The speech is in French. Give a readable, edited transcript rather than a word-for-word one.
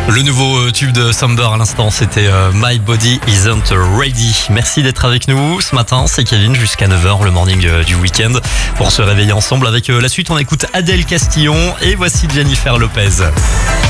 Le nouveau tube de Summer à l'instant, c'était My Body Isn't Ready. Merci d'être avec nous. Ce matin, c'est Kevin jusqu'à 9h, le morning du week-end. Pour se réveiller ensemble avec la suite, on écoute Adèle Castillon et voici Jennifer Lopez.